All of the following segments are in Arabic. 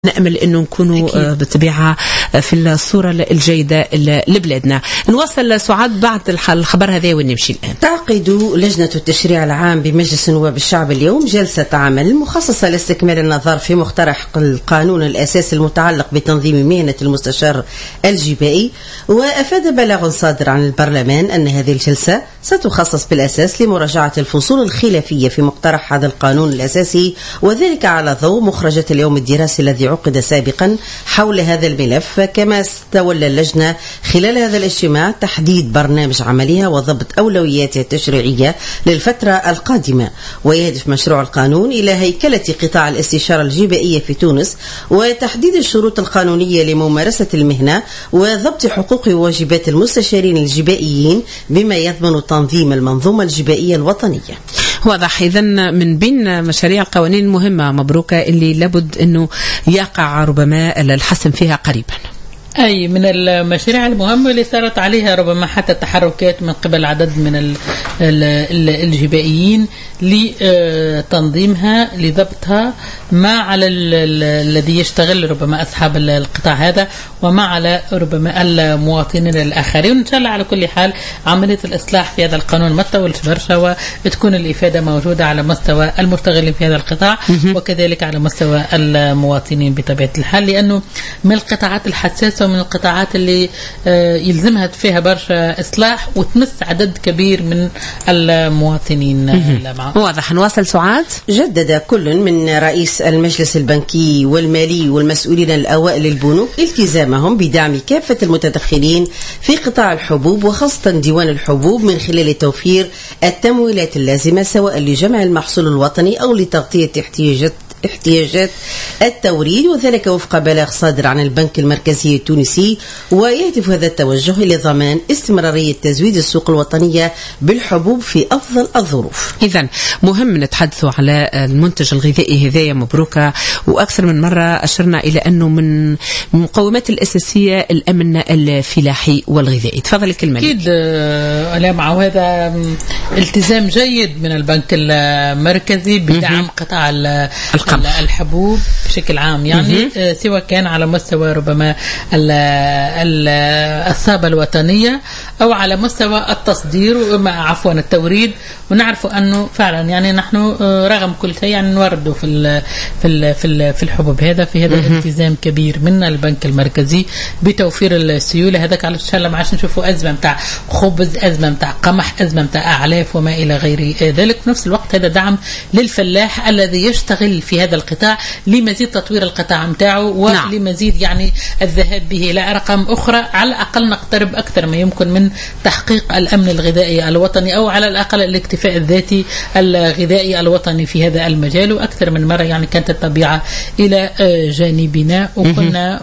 نأمل أنه نكونوا بطبيعة في الصورة الجيدة لبلادنا. نواصل سعاد بعد الخبر هذا ونمشي الآن. تعقد لجنة التشريع العام بمجلس نواب الشعب اليوم جلسة عمل مخصصة لاستكمال النظر في مقترح القانون الأساسي المتعلق بتنظيم مهنة المستشار الجبائي. وأفاد بلاغ صادر عن البرلمان أن هذه الجلسة ستخصص بالأساس لمراجعة الفصول الخلافية في مقترح هذا القانون الأساسي، وذلك على ضوء مخرجة اليوم الدراسي الذي عقد سابقا حول هذا الملف. كما تولى اللجنة خلال هذا الاجتماع تحديد برنامج عملها وضبط أولوياتها التشريعية للفترة القادمة. ويهدف مشروع القانون إلى هيكلة قطاع الاستشارة الجبائية في تونس وتحديد الشروط القانونية لممارسة المهنة وضبط حقوق وواجبات المستشارين الجبائيين بما يضمن تنظيم المنظومة الجبائية الوطنية. واضح. إذن من بين مشاريع القوانين المهمة مبروكة اللي لابد أنه يقع ربما الحسم فيها قريبا. أي من المشاريع المهمة اللي صارت عليها ربما حتى تحركات من قبل عدد من الجبائيين لتنظيمها لضبطها، ما على الذي يشتغل ربما أصحاب القطاع هذا وما على ربما المواطنين الآخرين. وإن شاء الله على كل حال عملية الإصلاح في هذا القانون ما تطولش برشا وتكون الإفادة موجودة على مستوى المشتغلين في هذا القطاع وكذلك على مستوى المواطنين بطبيعة الحال، لأنه من القطاعات الحساسة ومن القطاعات اللي يلزمها فيها برشا إصلاح وتمس عدد كبير من المواطنين. واضح. نواصل سعاد. جدد كل من رئيس المجلس البنكي والمالي والمسؤولين الأوائل للبنوك التزامهم بدعم كافة المتدخلين في قطاع الحبوب وخاصة ديوان الحبوب من خلال توفير التمويلات اللازمة سواء لجمع المحصول الوطني أو لتغطية احتياجات التوريد، وذلك وفق بلاغ صادر عن البنك المركزي التونسي. ويهدف هذا التوجه إلى ضمان استمرارية تزويد السوق الوطنية بالحبوب في أفضل الظروف. إذن مهم نتحدثوا على المنتج الغذائي هذايا مبروكة، وأكثر من مرة أشرنا إلى أنه من المقومات الأساسية الأمن الفلاحي والغذائي. تفضل كلمة. أكيد مع هذا التزام جيد من البنك المركزي بدعم قطاع الحبوب بشكل عام، يعني سواء كان على مستوى ربما الصابة الوطنية أو على مستوى التصدير التوريد. ونعرف أنه فعلا يعني نحن رغم كل شيء يعني نوردوا في الحبوب هذا في هذا الالتزام كبير من البنك المركزي بتوفير السيولة هذاك على إن ما عشان نشوفوا أزمة متاع خبز، أزمة متاع قمح، أزمة متاع أعلاف وما إلى غير ذلك. في نفس الوقت هذا دعم للفلاح الذي يشتغل في هذا القطاع لمزيد تطوير القطاع متاعه ولمزيد يعني الذهاب به إلى أرقام أخرى، على الأقل نقترب أكثر ما يمكن من تحقيق الأمن الغذائي الوطني أو على الأقل الاكتفاء الذاتي الغذائي الوطني في هذا المجال. وأكثر من مرة يعني كانت الطبيعة إلى جانبنا وكنا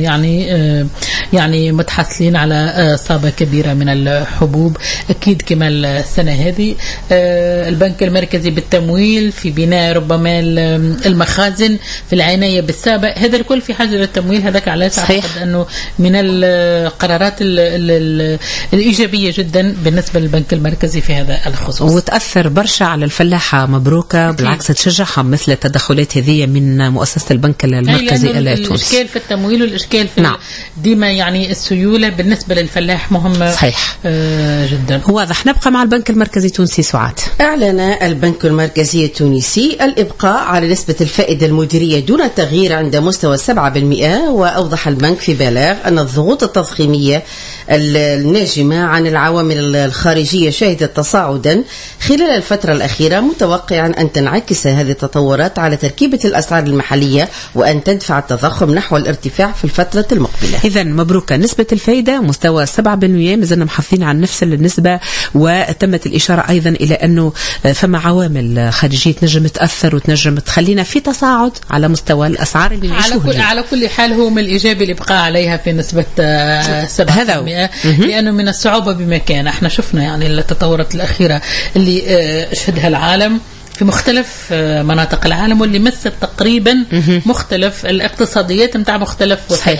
يعني متحصلين على صابة كبيرة من الحبوب. أكيد كما السنة هذه البنك المركزي بالتمويل في بناء ربما المخازن في العناية بالسابة، هذا الكل في حاجة للتمويل. هذاك علاش أعتقد أنه من القرارات الإيجابية جدا بالنسبة للبنك المركزي في هذا الخصوص، وتأثر برشا على الفلاحة مبروكة. بالعكس تشجعهم مثل التدخلات هذه من مؤسسة البنك المركزي التونسي. الإشكال في التمويل والإشكال في ديما يعني السيولة بالنسبة للفلاح مهمة. صحيح جدا. واضح. نبقى مع البنك المركزي التونسي. سعاد. أعلن البنك المركزي التونسي الإبقاء على نسبة الفائدة المديرية دون تغيير عند مستوى 7%. وأوضح البنك في بلاغ أن الضغوط التضخيمية الناجمة عن العوامل الخارجية شهدت تصاعدا خلال الفترة الأخيرة، متوقعا أن تنعكس هذه التطورات على تركيبة الأسعار المحلية وأن تدفع التضخم نحو الارتفاع في الفترة المقبلة. إذن مبروكة. نسبة الفائدة مستوى 7%، مازلنا محافظين على نفس النسبة. وتمت الإشارة أيضا إلى أنه فما عوامل خارجية تنجم تأثر وتنجم تخلينا في تصاعد على مستوى الأسعار اللي نعيشوها. على كل حال هو من الإيجابي الإبقاء عليها في نسبة 7%، لأنه من الصعوبة بمكان. احنا شفنا يعني التطورات الأخيرة اللي شهدها العالم في مختلف مناطق العالم، واللي مثل تقريبا مختلف الاقتصاديات نتاع مختلف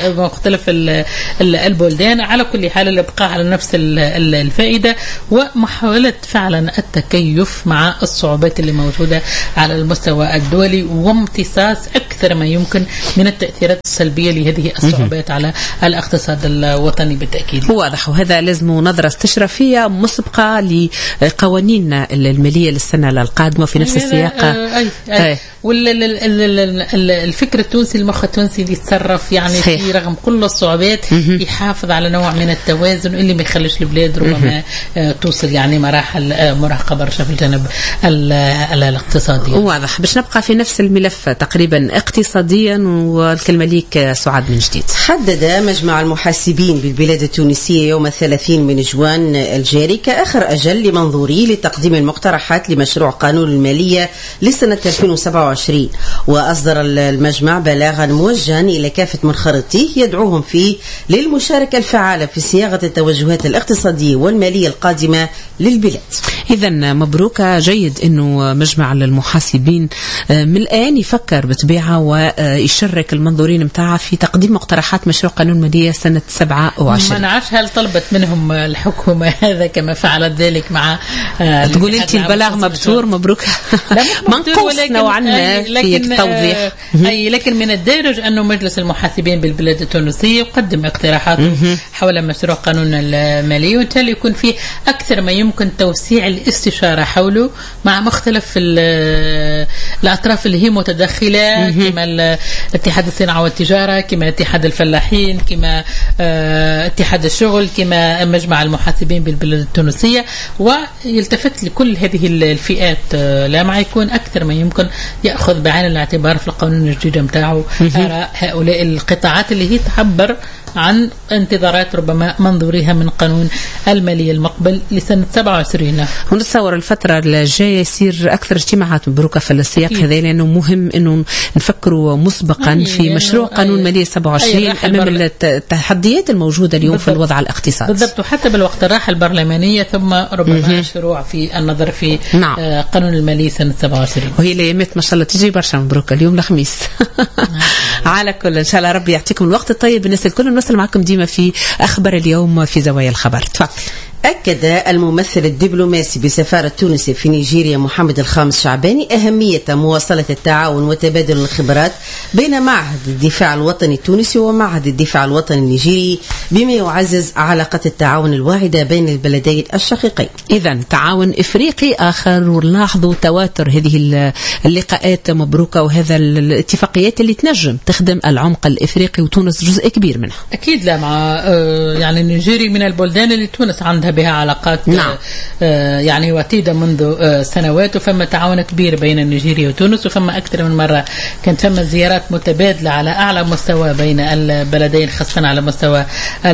البلدان. على كل حال الابقاء على نفس الفائده، ومحاوله فعلا التكيف مع الصعوبات اللي موجوده على المستوى الدولي، وامتصاص اكثر ما يمكن من التاثيرات السلبيه لهذه الصعوبات على الاقتصاد الوطني بالتاكيد. واضح، وهذا لازم نظره استشرافيه مسبقه لقوانين الماليه للسنه القادمه في نفس السياق. الفكر التونسي، المخ التونسي اللي يتصرف يعني في رغم كل الصعوبات يحافظ على نوع من التوازن اللي ما يخليش البلاد ربما توصل يعني مراحل مراهقه برشا في الجانب الاقتصادي. واضح. باش نبقى في نفس الملف تقريبا اقتصاديا، والكلمه ليك سعاد من جديد. حدد مجمع المحاسبين بالبلاد التونسيه يوم 30 من جوان الجاري كآخر أجل لمنظوري لتقديم المقترحات لمشروع قانون المالية لسنة 2027. وأصدر المجمع بلاغا موجها إلى كافة منخرطيه يدعوهم فيه للمشاركة الفعالة في صياغة التوجهات الاقتصادية والمالية القادمة للبلاد. إذن مبروك، جيد أنه مجمع المحاسبين من الآن يفكر بطبيعة ويشارك المنظورين متاعه في تقديم مقترحات مشروع قانون مالية سنة 27. ما نعرفش هل طلبت منهم الحكومة هذا كما فعلت ذلك مع تقول أنت البلاغ مبتور. مبروك. منقوص نوعا ما في التوضيح. لكن من الدارج أنه مجلس المحاسبين بالبلاد التونسية يقدم اقتراحاته حول مشروع قانون المالية، وبالتالي يكون فيه أكثر ما يمكن توسيع الاستشارة حوله مع مختلف الأطراف اللي هي متدخلة، كما اتحاد الصناعة والتجارة، كما اتحاد الفلاحين، كما اتحاد الشغل، كما مجمع المحاسبين بالبلاد التونسية، ويلتفت لكل هذه الفئات لما يكون أكثر ما يمكن يأخذ بعين الاعتبار في القانون الجديد متاعه آراء هؤلاء القطاعات اللي هي تعبر عن انتظارات ربما منظورها من قانون المالية المقبل لسنة 27. ونتصور الفترة الجاية يصير أكثر اجتماعات مبروكة في السياق هذا، لأنه مهم أنه نفكروا مسبقا في مشروع قانون مالية 27 أمام التحديات الموجودة اليوم في الوضع الاقتصادي. بالضبط، وحتى بالوقت الراحة البرلمانية، ثم ربما الشروع في النظر في قانون المالية سنة 27. وهي الأيامات ما شاء الله تجي برشا مبروك، اليوم الخميس. على كل إن شاء الله ربي يعطيكم الوقت الطيب. بالنسبة لكل نوصل معكم ديما في أخبار اليوم في زوايا الخبر. تفضل. أكد الممثل الدبلوماسي بسفارة تونس في نيجيريا محمد الخامس شعباني أهمية مواصلة التعاون وتبادل الخبرات بين معهد الدفاع الوطني التونسي ومعهد الدفاع الوطني النيجيري، بما يعزز علاقة التعاون الواعدة بين البلدين الشقيقين. إذن تعاون إفريقي آخر، ونلاحظوا تواتر هذه اللقاءات مبروكة، وهذا الاتفاقيات اللي تنجم تخدم العمق الإفريقي، وتونس جزء كبير منها. أكيد لا، مع يعني نيجيري من البلدان اللي تونس عندها بها علاقات يعني وتيدة منذ سنوات، وفما تعاون كبير بين نيجيريا وتونس، وفما أكثر من مرة كانت فما زيارات متبادلة على أعلى مستوى بين البلدين، خاصة على مستوى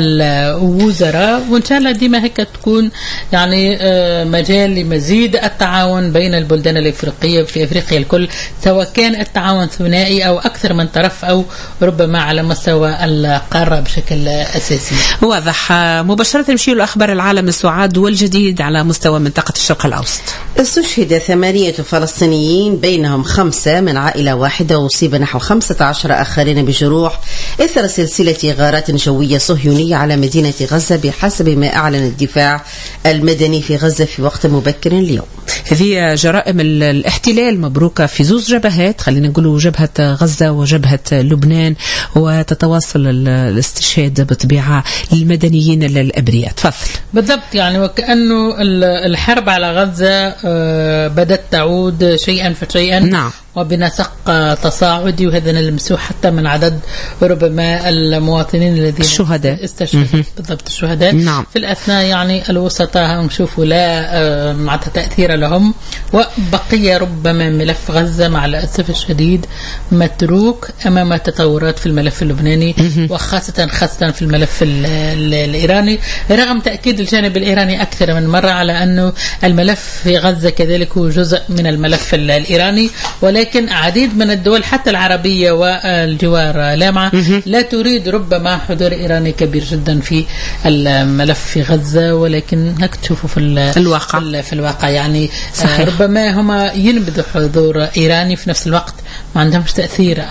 الوزراء. وإن شاء الله ديما هيك تكون يعني مجال لمزيد التعاون بين البلدان الإفريقية في أفريقيا الكل، سواء كان التعاون ثنائي أو أكثر من طرف، أو ربما على مستوى القارة بشكل أساسي. واضح. مباشرة نمشي لأخبار العالم السعاد والجديد على مستوى منطقة الشرق الأوسط. استشهد 8 فلسطينيين بينهم 5 من عائلة واحدة، وأصيب نحو 15 آخرين بجروح إثر سلسلة غارات جوية صهيونية على مدينة غزة، بحسب ما أعلن الدفاع المدني في غزة في وقت مبكر اليوم. هذه جرائم الاحتلال مبروكة في زوج جبهات، خلينا نقول جبهة غزة وجبهة لبنان، وتتواصل الاستشهاد بطبيعة للمدنيين الأبرياء. تفضل. بالضبط، يعني وكأنه الحرب على غزة بدأت تعود شيئا فشيئا. نعم. وبنسق تصاعدي، وهذا نلمسه حتى من عدد ربما المواطنين الذين استشهدوا. بالضبط، الشهداء. نعم. في الأثناء يعني الوسطاء نشوفوا لا مع تأثير لهم، وبقي ربما ملف غزة مع الأسف الشديد متروك أمام تطورات في الملف اللبناني، وخاصة في الملف الإيراني، رغم تأكيد الجانب الإيراني أكثر من مرة على أنه الملف في غزة كذلك هو جزء من الملف الإيراني، ولكن ولكن عديد من الدول حتى العربية والجوار لامعة لا تريد ربما حضور إيراني كبير جدا في الملف في غزة، ولكن هيك تشوفوا في الواقع يعني صحيح. ربما هم ينبذوا حضور إيراني، في نفس الوقت ما عندهمش تأثير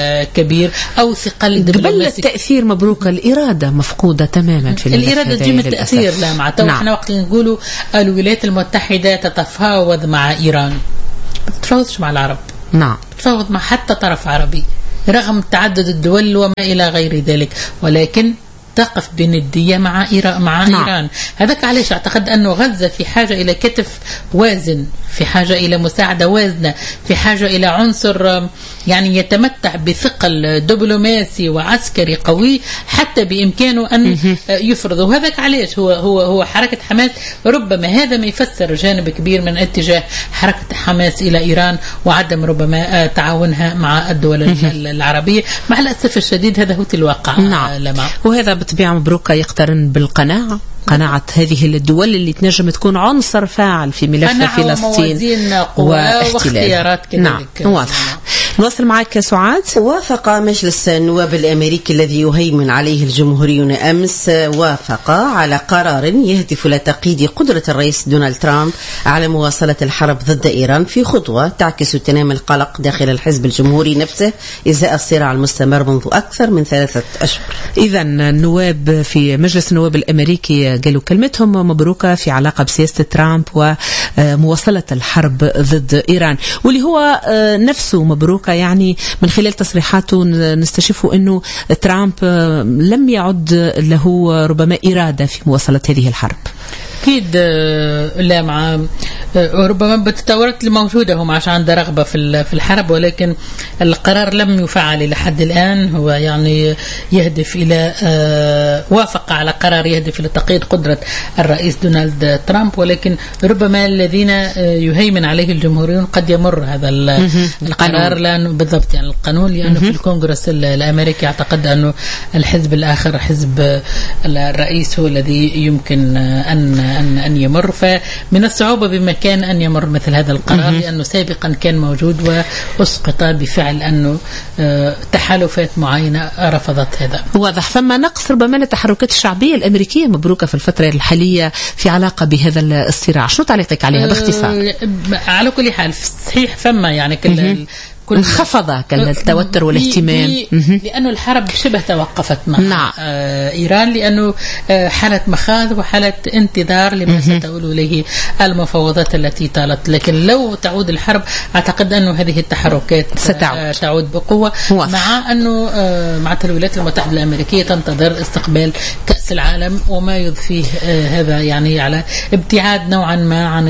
كبير أو ثقل دبلوماسي. قبل التأثير مبروك الإرادة مفقودة تماما في الإرادة تجي من التأثير لامعة. نعم. احنا وقت نقولوا الولايات المتحدة تتفاوض مع إيران، ما تتفاوضش مع العرب. نعم. تتفاوض مع حتى طرف عربي رغم تعدد الدول وما إلى غير ذلك، ولكن تقف بندية مع إيران. هذاك علاش أعتقد أنه غزة في حاجة إلى كتف وازن، في حاجة إلى مساعدة وازنة، في حاجة إلى عنصر يعني يتمتع بثقل دبلوماسي وعسكري قوي حتى بإمكانه أن يفرض. وهذاك علاش هو حركة حماس ربما هذا ما يفسر جانب كبير من اتجاه حركة حماس إلى إيران وعدم ربما تعاونها مع الدول العربية. مع الأسف الشديد هذا هو الواقع. نعم. وهذا بطبيعة مبروك يقترن بالقناعة، قناعة هذه الدول اللي تنجم تكون عنصر فاعل في ملف فلسطين واختيارات كذلك. نعم واضح. نواصل معك سعاد. وافق مجلس النواب الأمريكي الذي يهيمن عليه الجمهوريون أمس وافق على قرار يهدف لتقييد قدرة الرئيس دونالد ترامب على مواصلة الحرب ضد إيران، في خطوة تعكس تنامي القلق داخل الحزب الجمهوري نفسه إزاء الصراع المستمر منذ أكثر من 3 أشهر. إذا النواب في مجلس النواب الأمريكي قالوا كلمتهم مبروكة في علاقة بسياسة ترامب ومواصلة الحرب ضد إيران، واللي هو نفسه مبروكة يعني من خلال تصريحاته نستشفه أنه ترامب لم يعد له ربما إرادة في مواصلة هذه الحرب. أكيد لا، مع ربما بالتطورات الموجودة هم عشان عنده رغبة في الحرب، ولكن القرار لم يفعل لحد الآن. هو يعني يهدف إلى وافق على قرار يهدف إلى تقييد قدرة الرئيس دونالد ترامب، ولكن ربما الذين يهيمن عليه الجمهوريون قد يمر هذا القرار لأنه بالضبط يعني القانون، لأنه في الكونغرس الأمريكي أعتقد أنه الحزب الآخر حزب الرئيس هو الذي يمكن أن يمر، فمن الصعوبة بمكان أن يمر مثل هذا القرار لأنه سابقا كان موجود وأسقط بفعل أنه تحالفات معينة رفضت هذا. واضح. فما نقص ربما التحركات الشعبية الأمريكية مبروكة في الفترة الحالية في علاقة بهذا الصراع، شو تعليقك عليها باختصار؟ على كل حال صحيح فما يعني انخفض التوتر والاهتمام لأنه الحرب شبه توقفت مع إيران، لأنه حالة مخاض وحالة انتظار لما ستؤول إليه المفاوضات التي طالت. لكن لو تعود الحرب أعتقد أنه هذه التحركات ستعود بقوة، مع أنه مع الولايات المتحدة الأمريكية تنتظر استقبال كأس العالم وما يضفيه هذا يعني على ابتعاد نوعا ما عن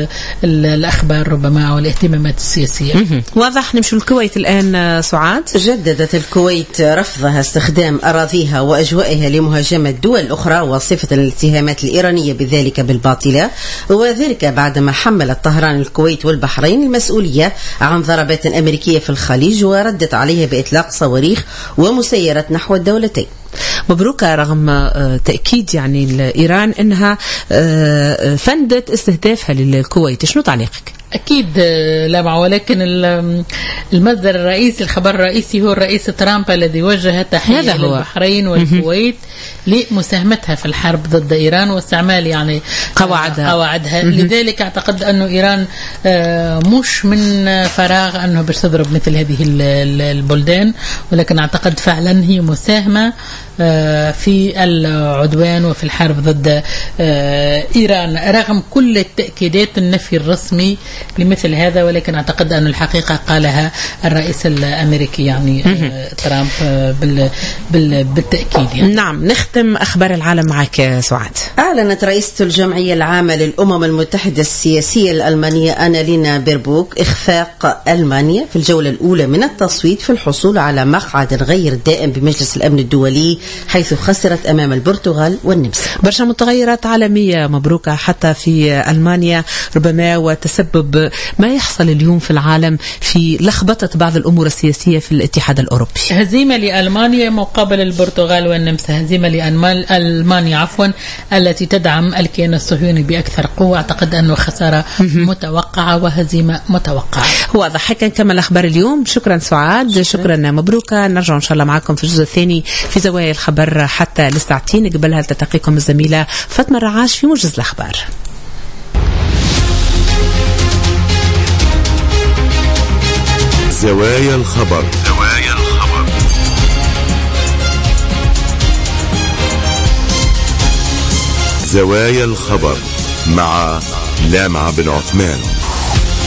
الأخبار ربما والاهتمامات السياسية. واضح. نمشي الكويت الآن سعاد. جددت الكويت رفضها استخدام أراضيها وأجوائها لمهاجمة دول أخرى وصفة الاتهامات الإيرانية بذلك بالباطلة، وذلك بعدما حملت طهران الكويت والبحرين المسؤولية عن ضربات أمريكية في الخليج وردت عليها بإطلاق صواريخ ومسيرات نحو الدولتين. مبروكة رغم تأكيد يعني إيران أنها فندت استهدافها للكويت، شنو تعليقك؟ أكيد لا، ولكن المصدر الرئيسي الخبر الرئيسي هو الرئيس ترامب الذي وجه تحية للبحرين والكويت لمساهمتها في الحرب ضد إيران واستعمال يعني قواعدها. لذلك أعتقد أنه إيران مش من فراغ أنه باش تضرب مثل هذه البلدان، ولكن أعتقد فعلا هي مساهمة في العدوان وفي الحرب ضد إيران رغم كل التأكيدات النفي الرسمي لمثل هذا. ولكن أعتقد أن الحقيقة قالها الرئيس الأمريكي يعني ترامب بالتأكيد يعني. نعم. نختم أخبار العالم معك سعاد. أعلنت رئيسة الجمعية العامة للأمم المتحدة السياسية الألمانية أنالينا بيربوك إخفاق ألمانيا في الجولة الأولى من التصويت في الحصول على مقعد غير دائم بمجلس الأمن الدولي، حيث خسرت أمام البرتغال والنمسا. برشا متغيرات عالمية مبروكة حتى في ألمانيا ربما وتسبب بسبب ما يحصل اليوم في العالم في لخبطة بعض الأمور السياسية في الاتحاد الأوروبي. هزيمة لألمانيا مقابل البرتغال والنمسا، هزيمة لألمانيا عفوا التي تدعم الكيان الصهيوني بأكثر قوة. أعتقد أنه خسارة متوقعة وهزيمة متوقعة. واضح. حكا كما الأخبار اليوم. شكرا سعاد، شكرا مبروكة. نرجع إن شاء الله معكم في الجزء الثاني في زوايا الخبر حتى لساعتين. قبلها تلتقيكم الزميلة فاطمة الرعاش في موجز الأخبار. زوايا الخبر. زوايا الخبر مع لامع بن عثمان.